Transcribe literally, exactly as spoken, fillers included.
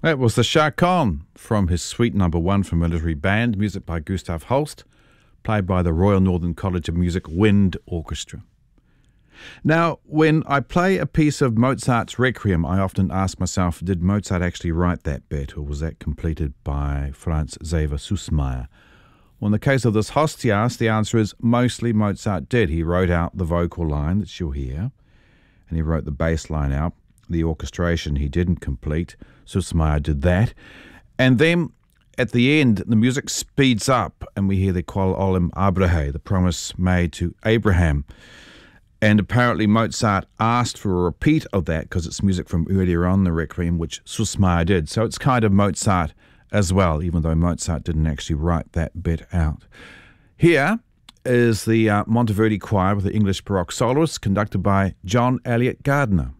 That was the Chaconne from his Suite Number One for Military Band, music by Gustav Holst, played by the Royal Northern College of Music Wind Orchestra. Now, when I play a piece of Mozart's Requiem, I often ask myself, did Mozart actually write that bit, or was that completed by Franz Xaver Süssmayr? Well, in the case of this Hostias, the answer is mostly Mozart did. He wrote out the vocal line that you'll hear, and he wrote the bass line out. The orchestration he didn't complete. Süssmayr did that. And then at the end, the music speeds up and we hear the Qual Olim Abrahe, the promise made to Abraham. And apparently Mozart asked for a repeat of that because it's music from earlier on the Requiem, which Süssmayr did. So it's kind of Mozart as well, even though Mozart didn't actually write that bit out. Here is the uh, Monteverdi Choir with the English Baroque soloists, conducted by John Elliott Gardner.